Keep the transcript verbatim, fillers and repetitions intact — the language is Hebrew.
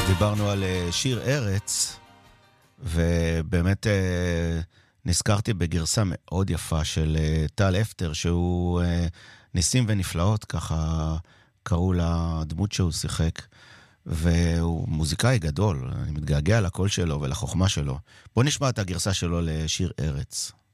דיברנו על שיר ארץ, ובאמת נזכרתי בגרסה מאוד יפה של טל אפטר, שהוא ניסים ונפלאות, ככה קראו לדמות שהוא שיחק, והוא מוזיקאי גדול, אני מתגעגע לקול שלו ולחוכמה שלו. בוא נשמע את הגרסה שלו לשיר ארץ.